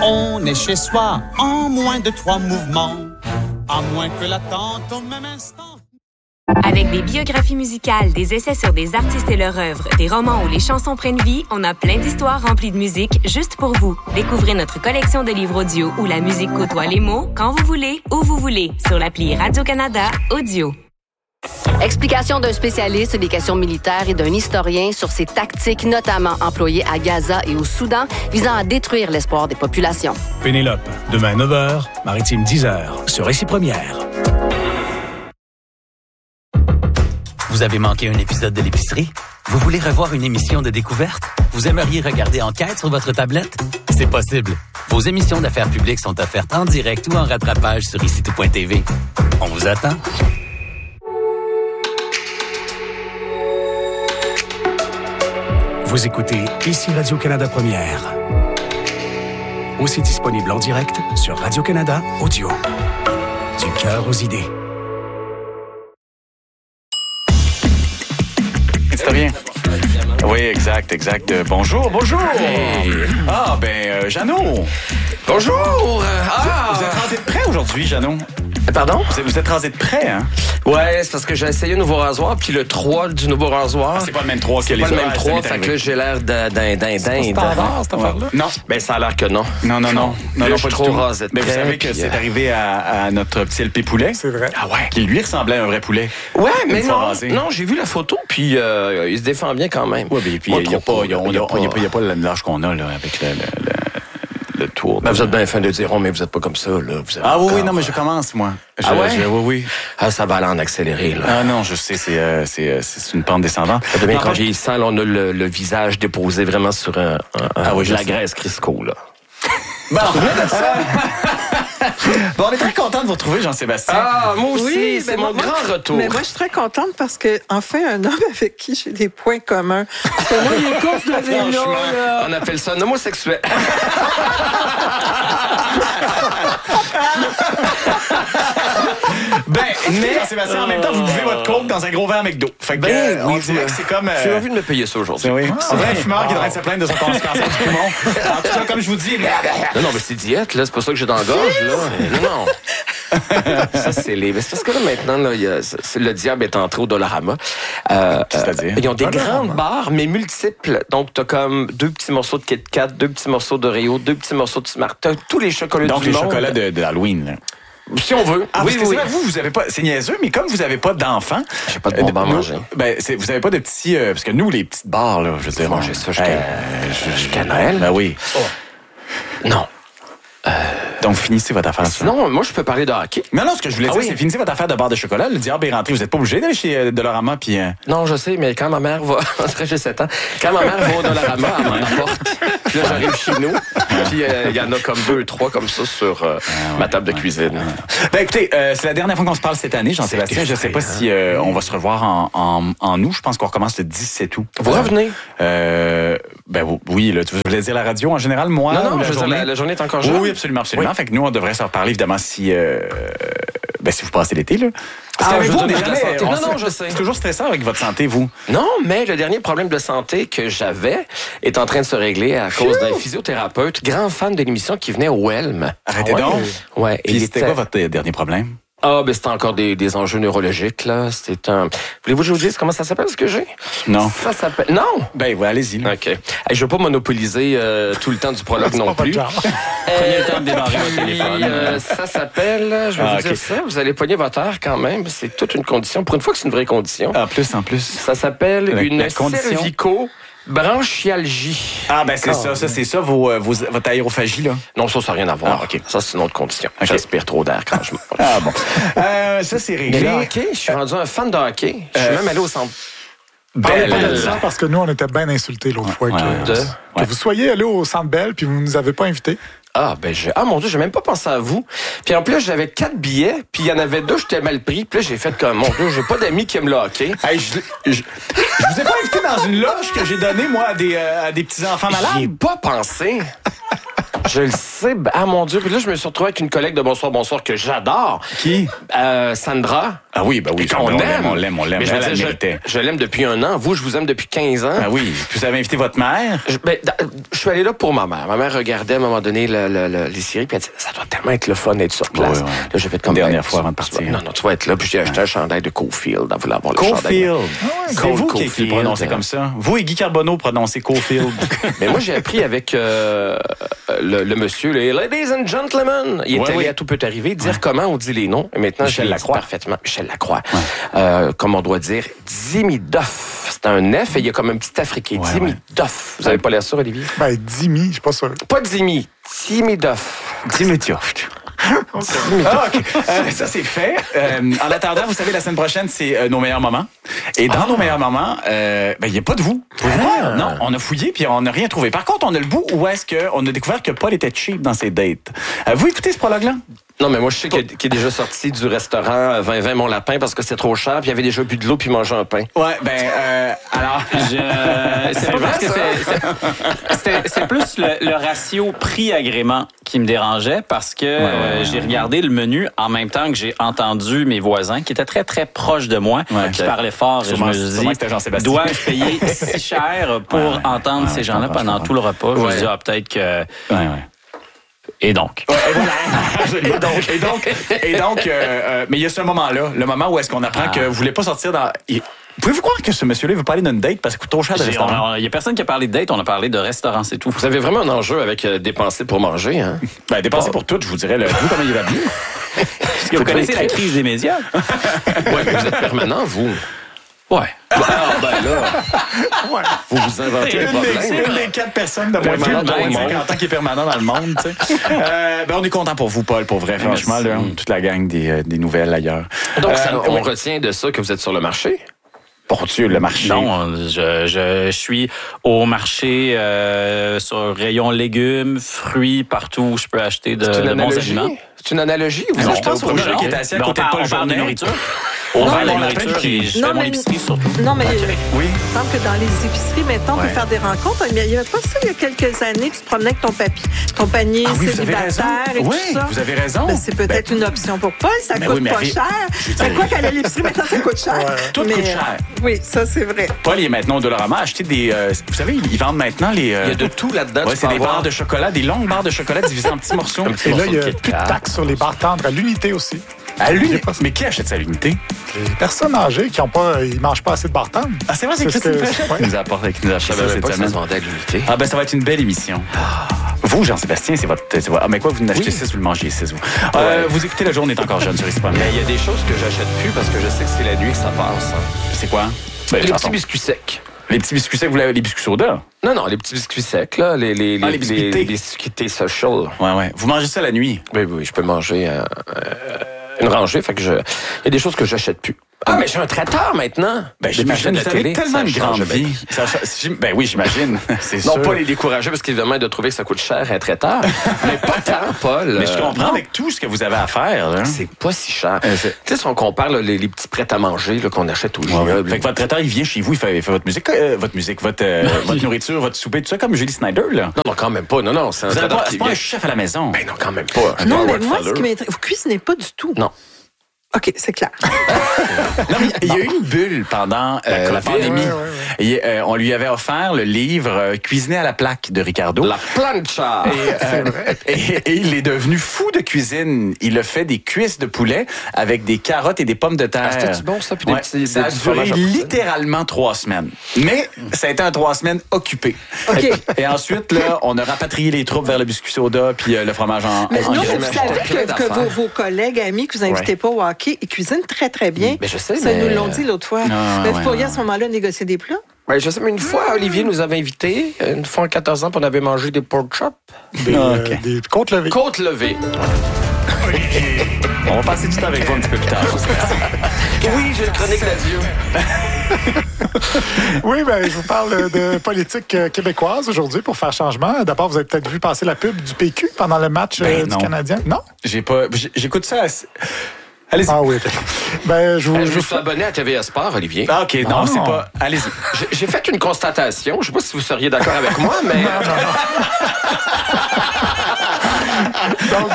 On est chez soi en moins de 3 mouvements, à moins que l'attente au même instant. Avec des biographies musicales, des essais sur des artistes et leur œuvre, des romans où les chansons prennent vie, on a plein d'histoires remplies de musique juste pour vous. Découvrez notre collection de livres audio où la musique côtoie les mots quand vous voulez, où vous voulez, sur l'appli Radio-Canada Audio. Explication d'un spécialiste des questions militaires et d'un historien sur ces tactiques notamment employées à Gaza et au Soudan visant à détruire l'espoir des populations. Pénélope, demain 9h, Maritime 10h, sur Récit Première. Vous avez manqué un épisode de l'épicerie? Vous voulez revoir une émission de découverte? Vous aimeriez regarder Enquête sur votre tablette? C'est possible. Vos émissions d'affaires publiques sont offertes en direct ou en rattrapage sur ici-tout.tv. On vous attend. Vous écoutez Ici Radio-Canada Première. Aussi disponible en direct sur Radio-Canada Audio. Du cœur aux idées. C'est bien. Oui, exact. Bonjour. Hey. Ah, Jeannot. Bonjour. Vous êtes rasé de près aujourd'hui, Jeannot? Pardon? Vous êtes rasé de près, hein? Ouais, c'est parce que j'ai essayé un nouveau rasoir, puis le 3 du nouveau rasoir. C'est pas le même 3 que les autres. C'est pas le même 3, fait fait que là, j'ai l'air d'un. C'est pas standard, cette affaire-là? Non. Ben, ça a l'air que non. Non, je suis trop rasé de près. Mais vous savez que c'est arrivé à notre petit LP poulet? C'est vrai. Ah ouais? Qui lui ressemblait à un vrai poulet. Ouais, mais non, j'ai vu la photo, puis il se défend bien quand même. Ouais, puis il n'y a pas l'âge qu'on a, là, avec le tour. Ben, vous êtes bien fin de dire, mais vous êtes pas comme ça, là. Oui, non, mais je commence, moi. Oui. Ah, ça va aller en accéléré, là. Ah non, je sais, c'est une pente descendante. Ça devient quand vieillissant, là, on a le visage déposé vraiment sur la graisse Crisco, là. Bon, on est très content de vous retrouver, Jean-Sébastien. Ah, moi aussi, c'est mon grand retour. Mais moi, je suis très contente parce que, enfin, un homme avec qui j'ai des points communs. Parce que moi, les courses de vélo, là... On appelle ça un homosexuel. Mais Jean-Sébastien, en même temps, vous buvez votre coke dans un gros verre McDo. Fait que, on dirait que c'est comme... J'ai envie de me payer ça aujourd'hui. C'est vrai, un fumeur qui devrait se plaindre de son cancer du poumon. En tout cas, comme je vous dis... Non, mais c'est diète, là. C'est pas ça que j'ai dans la gorge, là. Non. Ça, c'est parce que là, maintenant, là, le diable est entré au Dollarama. C'est-à-dire? Ils ont des grandes barres, mais multiples. Donc, t'as comme 2 petits morceaux de Kit Kat, 2 petits morceaux d'Oreo, 2 petits morceaux de Smart. T'as tous les chocolats donc, du monde. Donc, les chocolats de Halloween, là. Si on veut. Oui. Vous avez pas, c'est niaiseux, mais comme vous avez pas d'enfants. J'ai pas de bonbons à manger. Vous avez pas de petits, parce que nous, les petites barres, là, je veux dire. Manger ça jusqu'à Noël. Ben oui. Non. Donc, finissez votre affaire. Sinon, moi, je peux parler de hockey. Non, ce que je voulais dire, c'est finissez votre affaire de barre de chocolat. Le diable est rentré. Vous n'êtes pas obligé d'aller chez Dollarama. Puis, Non, je sais, mais quand ma mère va... j'ai 7 ans. Quand ma mère va au Dollarama, elle m'en apporte. Puis là, j'arrive chez nous. Puis il y en a comme 2, 3 comme ça sur ma table de cuisine. Écoutez, c'est la dernière fois qu'on se parle cette année, Jean-Sébastien. Je ne sais pas si on va se revoir en août. Je pense qu'on recommence le 17 août. Vous revenez? Oui, là, tu voulais dire la radio en général, moi? Non, la journée est encore jeune. Oui, absolument. Oui. Fait que nous, on devrait se reparler, évidemment, si vous passez l'été, là. Parce qu'avec vous, on est jamais... Non, je sais. C'est toujours stressant avec votre santé, vous. Non, mais le dernier problème de santé que j'avais est en train de se régler à cause d'un physiothérapeute, grand fan de l'émission qui venait au Helm. Arrêtez donc. Ouais. Puis c'était quoi votre dernier problème? C'était encore des enjeux neurologiques, là. C'est un... Voulez-vous que je vous dise comment ça s'appelle, ce que j'ai? Non. Ça s'appelle... Non! Allez-y. Là. OK. Je veux pas monopoliser tout le temps du prologue non plus. Prenez le temps de démarrer votre téléphone. Ça s'appelle... Je vais vous dire ça. Vous allez pogner votre air quand même. C'est toute une condition. Pour une fois que c'est une vraie condition. En plus. Ça s'appelle une cervico... Branchialgie. C'est ça. Ça, c'est ça, votre aérophagie, là? Non, ça n'a rien à voir. OK. Ça, c'est une autre condition. Okay. J'aspire trop d'air quand je mange. Ça, c'est réglé. Mais le hockey, je suis rendu un fan de hockey. Je suis même allé au centre. Parlez pas de ça parce que nous, on était bien insultés l'autre fois que vous soyez allés au Centre Bell puis vous nous avez pas invités. Mon Dieu, j'ai même pas pensé à vous. Puis en plus, j'avais 4 billets, puis il y en avait 2, j'étais mal pris. Puis là, j'ai fait comme, mon Dieu, j'ai pas d'amis qui aiment le hockey. Je vous ai pas invité dans une loge que j'ai donnée, moi, à des petits-enfants malades? J'y ai pas pensé. Je le sais. Ah, mon Dieu. Puis là, je me suis retrouvé avec une collègue de Bonsoir, Bonsoir que j'adore. Qui? Sandra. Ah oui, oui. On l'aime. On l'aime. Mais je l'aime depuis 1 an. Vous, je vous aime depuis 15 ans. Ah oui. Vous avez invité votre mère? Je suis allé là pour ma mère. Ma mère regardait à un moment donné les séries, puis elle dit, ça doit tellement être le fun d'être sur place. Ouais. Là, j'ai fait comme dernière fois avant de partir. Non, tu vas être là. Puis j'ai acheté un chandail de Cofield. Elle voulait avoir le chandail. Cofield. C'est vous qui le prononcez comme ça. Vous et Guy Carbonneau prononcez Cofield. Mais moi, j'ai appris avec le monsieur, les Ladies and Gentlemen. Il est allé à Tout peut arriver, dire comment on dit les noms. Et maintenant, Michel Lacroix. Parfaitement. Michel Lacroix. Comme on doit dire, Dimi Duff. C'est un F et il y a comme un petit africain. Dimi Duff. Vous avez pas l'air sûr, Olivier? Ben, Dimi, je suis pas sûr. Pas Dimi. Dimi Duff. Dimi Duff. OK. Ça, c'est fait. En attendant, vous savez, la semaine prochaine, c'est nos meilleurs moments. Et dans nos meilleurs moments, il n'y a pas de vous. Non, on a fouillé puis on n'a rien trouvé. Par contre, on a le bout où est-ce qu'on a découvert que Paul était cheap dans ses dates. Vous écoutez ce prologue-là? Non, mais moi, je sais qu'il est déjà sorti du restaurant 20-20 Mon Lapin parce que c'est trop cher, puis il avait déjà bu de l'eau puis mangeait un pain. Ouais, alors, c'est pas parce que c'est plus le ratio prix-agrément qui me dérangeait parce que j'ai regardé le menu en même temps que j'ai entendu mes voisins qui étaient très, très proches de moi, qui parlaient fort. Et je me suis dit, dois-je payer si cher pour entendre ces gens-là pendant tout le repas? Je me suis dit, peut-être que... Et donc. Et donc, mais il y a ce moment-là, le moment où est-ce qu'on apprend que vous voulez pas sortir dans... Pouvez-vous croire que ce monsieur-là veut pas aller d'une date parce que ça coûte trop cher de restaurant? Il y a personne qui a parlé de date, on a parlé de restaurant, c'est tout. Vous avez vraiment un enjeu avec dépenser pour manger, hein? Dépenser pour tout, je vous dirais, vous, comment il va bien? Est-ce que vous connaissez la crise des médias? Oui, vous êtes permanent, vous. Ouais. Vous vous inventez un problème. Une des 4 personnes de moins de 50 ans qui est permanent dans le monde. On est content pour vous, Paul, pour vrai, franchement. Là, toute la gang des nouvelles ailleurs. Donc, on retient de ça que vous êtes sur le marché? Pour Dieu, le marché. Non, je suis au marché sur rayon légumes, fruits, partout où je peux acheter de bons aliments. C'est une analogie? Vous achetez pas au gars qui est assis à côté de Paul Journet? Nourriture. On vend la nourriture et je fais mon épicerie surtout. Non, mais oui. Il me semble que dans les épiceries, maintenant, on peut faire des rencontres. Il n'y avait pas ça il y a quelques années, tu te promenais avec ton panier célibataire et tout ça. Vous avez raison. C'est peut-être une option pour Paul, ça coûte pas cher. C'est quoi qu'aller à l'épicerie, maintenant, ça coûte cher. Tout coûte cher. Oui, ça, c'est vrai. Paul, il est maintenant au Dollarama à acheter des... vous savez, ils vendent maintenant les... Il y a de tout là-dedans. C'est des barres de chocolat, des longues barres de chocolat divisées en petits morceaux. Et là, il y a plus de taxes sur les barres tendres à l'unité aussi. À l'unité? Mais qui achète ça à l'unité? Les personnes âgées qui ils mangent pas assez de barres tendres. Ah, c'est vrai, c'est Christine Fréchette qui nous a apporté ça cette semaine. Ça vendait à l'unité. Ça va être une belle émission. Vous, Jean-Sébastien, c'est votre... mais quoi, vous n'achetez 6, vous le mangez 6, vous. Vous écoutez La Journée est encore jeune sur Hispanique. Mais il y a des choses que j'achète plus parce que je sais que c'est la nuit que ça passe. C'est quoi? Les petits biscuits secs. Les petits biscuits secs, vous l'avez les biscuits soda? Non, les petits biscuits secs, là. Les biscuits social. Ouais. Vous mangez ça la nuit? Oui, je peux manger une rangée, fait que il y a des choses que j'achète plus. Ah, mais j'ai un traiteur maintenant. J'imagine, vous avez tellement une grande vie. Oui, j'imagine. C'est sûr. Non, pas les décourager parce qu'évidemment, de trouver que ça coûte cher un traiteur. Mais pas tant, Paul. Mais je comprends avec tout ce que vous avez à faire. Là. C'est pas si cher. Tu sais, si on compare les petits prêts à manger qu'on achète au immeuble. Fait que votre traiteur, il vient chez vous, il fait votre musique, votre nourriture, votre souper, tout ça, comme Julie Snyder, là. Non, quand même pas. Non, c'est un traiteur qui vient. C'est pas un chef à la maison. Ben non, quand même pas. Non, mais moi, ce qui m'intéresse, vous cuisinez pas du tout. Non. OK, c'est clair. Non, mais il y a eu une bulle pendant la pandémie. Et, on lui avait offert le livre Cuisiner à la plaque de Ricardo. La plancha! Et il est devenu fou de cuisine. Il a fait des cuisses de poulet avec des carottes et des pommes de terre. C'était bon, ça? Puis ça a duré littéralement 3 semaines. Mais ça a été un 3 semaines occupé. OK. Et ensuite, là, on a rapatrié les troupes vers le biscuit soda puis le fromage en Mais non, vous savez que vos collègues, amis que vous invitez pas au hockey, ils cuisinent très, très bien. Mais je sais, ça nous l'ont dit l'autre fois. Vous pourriez à ce moment-là négocier des plats? Oui, je sais, mais une fois, Olivier nous avait invités. Une fois en 14 ans, puis on avait mangé des pork chops. Des côtes levées. Côtes levées. On va passer du temps avec vous un petit peu plus tard. Oui, j'ai une chronique d'adieu. Oui, je vous parle de politique québécoise aujourd'hui pour faire changement. D'abord, vous avez peut-être vu passer la pub du PQ pendant le match du Canadien. Non? J'écoute ça. Allez-y. Ah oui, je me suis abonné à TVA Sport, Olivier. Ah, OK. Non, c'est pas... Allez-y. J'ai fait une constatation. Je ne sais pas si vous seriez d'accord avec moi, mais... Donc,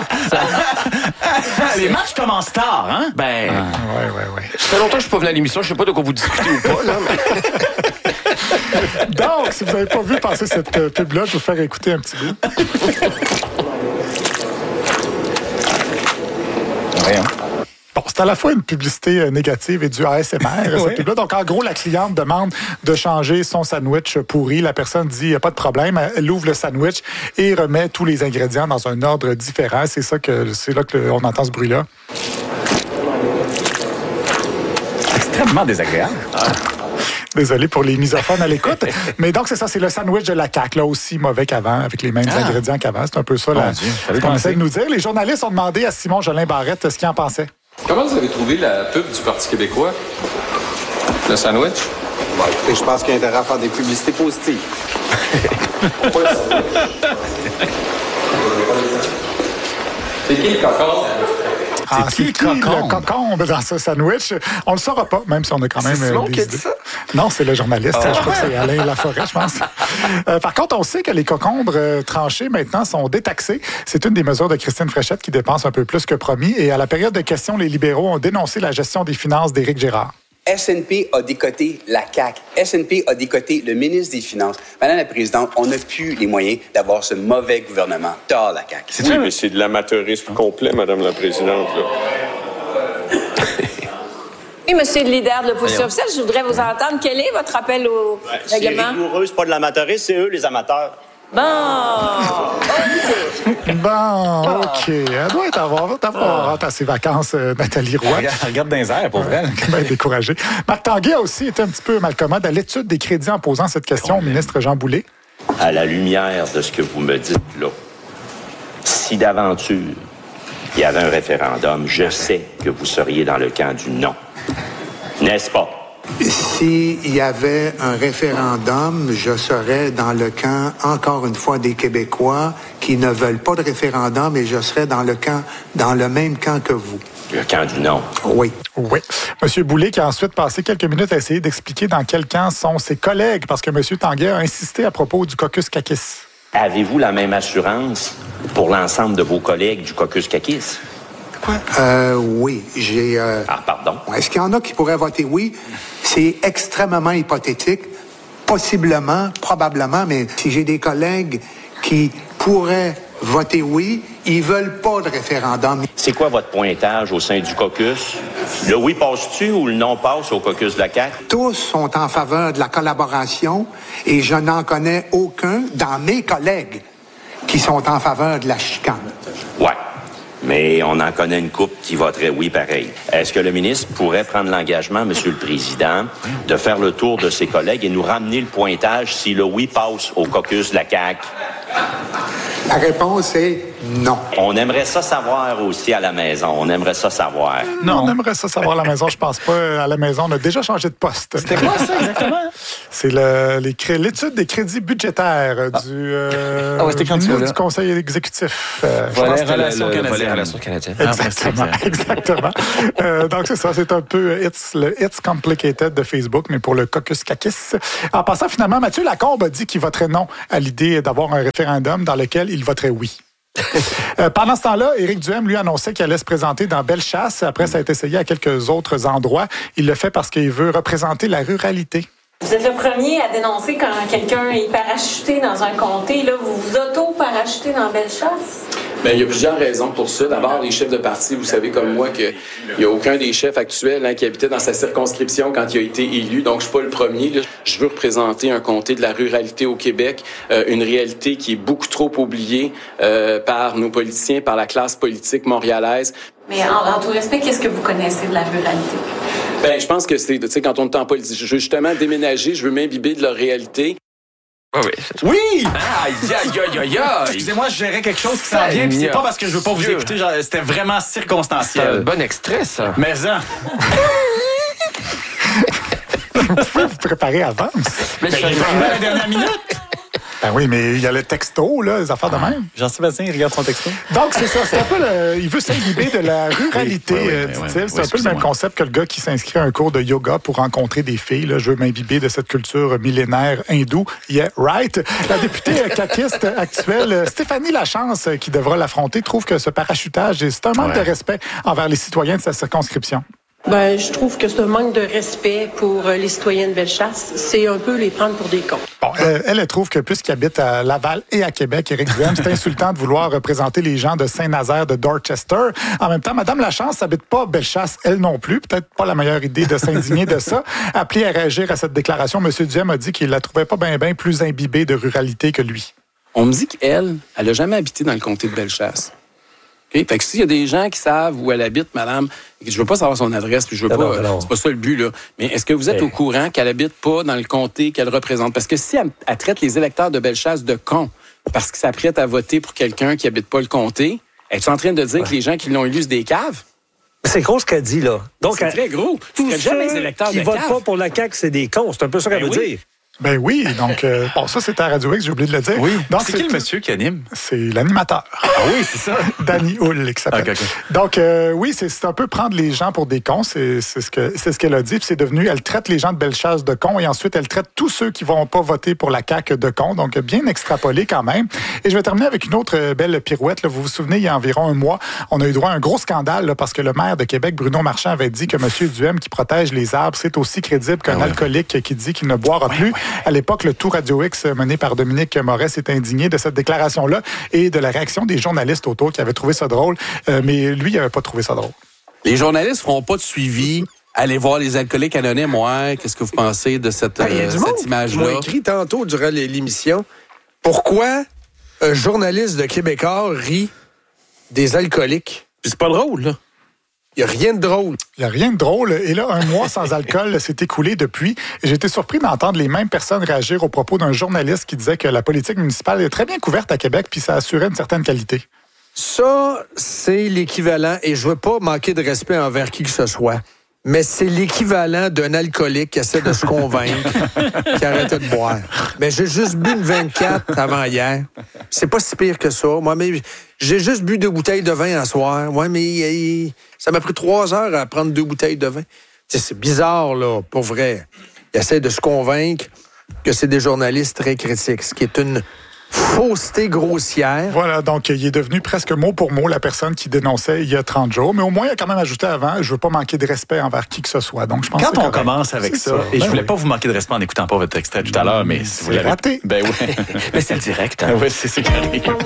les matchs commencent tard, hein? Ben, ouais. ça fait longtemps que je suis pas venu à l'émission. Je sais pas de quoi vous discutez ou pas, là. Mais... Donc, si vous n'avez pas vu passer cette pub-là, je vais vous faire écouter un petit bout. Voyons. Bon, c'est à la fois une publicité négative et du ASMR, cette pub-là. Donc, en gros, la cliente demande de changer son sandwich pourri. La personne dit, il n'y a pas de problème. Elle ouvre le sandwich et remet tous les ingrédients dans un ordre différent. C'est là qu'on entend ce bruit-là. Extrêmement désagréable. Désolé pour les misophones à l'écoute. Mais donc, c'est ça, c'est le sandwich de la CAQ, là aussi mauvais qu'avant, avec les mêmes ingrédients qu'avant. C'est un peu ça ce qu'on essaie de nous dire. Les journalistes ont demandé à Simon Jolin Barrette ce qu'il en pensait. Comment vous avez trouvé la pub du Parti québécois? Le sandwich? Bon, écoutez, je pense qu'il y a intérêt à faire des publicités positives. Pourquoi le sandwich? C'est qui le cocon? C'est qui le cocon dans ce sandwich? On le saura pas, même si on a quand même des idées. Ça? Non, c'est le journaliste. Je crois que c'est Alain Laforêt, je pense. Par contre, on sait que les cocombres tranchés, maintenant, sont détaxés. C'est une des mesures de Christine Fréchette qui dépense un peu plus que promis. Et à la période de questions, les libéraux ont dénoncé la gestion des finances d'Éric Girard. SNP a décoté la CAQ. SNP a décoté le ministre des Finances. Madame la Présidente, on n'a plus les moyens d'avoir ce mauvais gouvernement. Tard, la CAQ. Oui, mais c'est de l'amateurisme complet, Madame la Présidente. Là. Oui, monsieur le leader de l'opposition officielle, je voudrais vous entendre. Quel est votre appel au règlement? C'est rigoureux, c'est pas de l'amateurisme, c'est eux les amateurs. Bon, OK. Elle doit avoir hâte à ses vacances, Nathalie Roy. Regarde dans les airs, pour vrai. Bien découragée. Marc Tanguay a aussi été un petit peu malcommode à l'étude des crédits en posant cette question au ministre Jean Boulet. À la lumière de ce que vous me dites là, si d'aventure il y avait un référendum, je sais que vous seriez dans le camp du non. N'est-ce pas? S'il y avait un référendum, je serais dans le camp, encore une fois, des Québécois qui ne veulent pas de référendum et je serais dans le même camp que vous. Le camp du non. Oui. Oui. M. Boulet qui a ensuite passé quelques minutes à essayer d'expliquer dans quel camp sont ses collègues parce que M. Tanguay a insisté à propos du caucus Kakis. Avez-vous la même assurance pour l'ensemble de vos collègues du caucus Kakis? Quoi? Oui, j'ai... pardon? Est-ce qu'il y en a qui pourraient voter oui? C'est extrêmement hypothétique. Possiblement, probablement, mais si j'ai des collègues qui pourraient voter oui, ils veulent pas de référendum. C'est quoi votre pointage au sein du caucus? Le oui passe-tu ou le non passe au caucus de la CAQ? Tous sont en faveur de la collaboration et je n'en connais aucun dans mes collègues qui sont en faveur de la chicane. Ouais. Mais on en connaît une couple qui voterait oui pareil. Est-ce que le ministre pourrait prendre l'engagement, Monsieur le Président, de faire le tour de ses collègues et nous ramener le pointage si le oui passe au caucus de la CAQ? La réponse est non. On aimerait ça savoir aussi à la maison. On aimerait ça savoir. Non, on aimerait ça savoir à la maison. Je pense pas à la maison. On a déjà changé de poste. C'était quoi ça exactement? C'est l'étude des crédits budgétaires du Conseil exécutif. Volet Relations canadiennes. Exactement. Donc c'est ça. C'est un peu le It's Complicated de Facebook, mais pour le caucus Kakis. En passant, finalement, Mathieu Lacombe a dit qu'il voterait non à l'idée d'avoir un référendum dans lequel il voterait oui. Pendant ce temps-là, Éric Duhaime lui annonçait qu'il allait se présenter dans Bellechasse. Après, ça a été essayé à quelques autres endroits. Il le fait parce qu'il veut représenter la ruralité. Vous êtes le premier à dénoncer quand quelqu'un est parachuté dans un comté. Là, vous vous auto-parachutez dans Bellechasse? Bien, il y a plusieurs raisons pour ça. D'abord, les chefs de parti, vous savez comme moi qu'il n'y a aucun des chefs actuels qui habitait dans sa circonscription quand il a été élu. Donc, je suis pas le premier. Là. Je veux représenter un comté de la ruralité au Québec, une réalité qui est beaucoup trop oubliée par nos politiciens, par la classe politique montréalaise. Mais en tout respect, qu'est-ce que vous connaissez de la ruralité? Bien, je pense que c'est, tu sais, quand on est en politique, je veux justement déménager, je veux m'imbiber de leur réalité. Oui! Aïe! Excusez-moi, je gérais quelque chose qui s'en vient, puis c'est pas parce que je veux pas vous écouter, c'était vraiment circonstanciel. C'est un bon extrait, ça. Mais ça. Vous pouvez vous préparer avant. Mais je suis arrivé à la dernière minute. Ben oui, mais il y a le texto, là, les affaires de même. Jean-Sébastien, il regarde son texto. Donc, c'est ça. C'est un peu il veut s'imbiber de la ruralité, dit-il. C'est un peu le même concept que le gars qui s'inscrit à un cours de yoga pour rencontrer des filles. Là. Je veux m'imbiber de cette culture millénaire hindoue. Yeah, right. La députée caquiste actuelle, Stéphanie Lachance, qui devra l'affronter, trouve que ce parachutage, c'est un manque de respect envers les citoyens de sa circonscription. Ben, je trouve que c'est un manque de respect pour les citoyens de Bellechasse. C'est un peu les prendre pour des cons. Bon, elle trouve que puisqu'il habite à Laval et à Québec, Éric Duhem, c'est insultant de vouloir représenter les gens de Saint-Nazaire, de Dorchester. En même temps, Mme Lachance n'habite pas Bellechasse, elle non plus. Peut-être pas la meilleure idée de s'indigner de ça. Appelé à réagir à cette déclaration, M. Duhem a dit qu'il la trouvait pas bien plus imbibée de ruralité que lui. On me dit qu'elle a jamais habité dans le comté de Bellechasse. Okay? Fait que s'il y a des gens qui savent où elle habite, madame, je veux pas savoir son adresse, puis je veux pas. C'est pas ça le but, là. Mais est-ce que vous êtes au courant qu'elle habite pas dans le comté qu'elle représente? Parce que si elle traite les électeurs de Bellechasse de cons parce qu'ils s'apprêtent à voter pour quelqu'un qui habite pas le comté, es-tu en train de dire que les gens qui l'ont élu, c'est des caves? C'est gros ce qu'elle dit, là. Donc, c'est très gros. Tous ceux qui votent pas pour la CAQ, c'est des cons. C'est un peu ça qu'elle veut dire. Ben oui, donc, bon, ça, c'était à Radio X, j'ai oublié de le dire. Oui. Donc, c'est qui le monsieur qui anime? C'est l'animateur. Ah oui, c'est ça. Danny Hull, qui s'appelle. Okay. Donc, oui, c'est un peu prendre les gens pour des cons, c'est ce qu'elle a dit. Puis c'est devenu, elle traite les gens de Bellechasse de cons et ensuite, elle traite tous ceux qui vont pas voter pour la CAQ de cons. Donc, bien extrapolé quand même. Et je vais terminer avec une autre belle pirouette. Là. Vous vous souvenez, il y a environ un mois, on a eu droit à un gros scandale là, parce que le maire de Québec, Bruno Marchand, avait dit que M. Duhem, qui protège les arbres, c'est aussi crédible qu'un alcoolique qui dit qu'il ne boira plus. À l'époque, le Tour Radio X mené par Dominique Moret s'est indigné de cette déclaration-là et de la réaction des journalistes autour qui avaient trouvé ça drôle. Mais lui, il n'avait pas trouvé ça drôle. Les journalistes ne feront pas de suivi. Allez voir les alcooliques anonymes. Ouais, qu'est-ce que vous pensez de cette image-là? Ils m'ont écrit tantôt durant l'émission pourquoi un journaliste de Québécois rit des alcooliques. Puis c'est pas drôle, là. Il n'y a rien de drôle. Il n'y a rien de drôle. Et là, un mois sans alcool s'est écoulé depuis. Et j'ai été surpris d'entendre les mêmes personnes réagir au propos d'un journaliste qui disait que la politique municipale est très bien couverte à Québec puis ça assurait une certaine qualité. Ça, c'est l'équivalent, et je veux pas manquer de respect envers qui que ce soit, mais c'est l'équivalent d'un alcoolique qui essaie de se convaincre qui arrêtait de boire. Mais j'ai juste bu une 24 avant hier. C'est pas si pire que ça. Moi, mais j'ai juste bu 2 bouteilles de vin à soir. Ouais, mais ça m'a pris 3 heures à prendre 2 bouteilles de vin. T'sais, c'est bizarre, là, pour vrai. Il essaie de se convaincre que c'est des journalistes très critiques, ce qui est une fausseté grossière. Voilà, donc il est devenu presque mot pour mot la personne qui dénonçait il y a 30 jours. Mais au moins, il a quand même ajouté avant, je veux pas manquer de respect envers qui que ce soit. Donc, je pense quand on commence avec ça, et je voulais pas vous manquer de respect en écoutant pas votre extrait tout à l'heure, mais si vous l'avez raté. Ben oui. Mais c'est le direct. Oui, c'est ce qui arrive.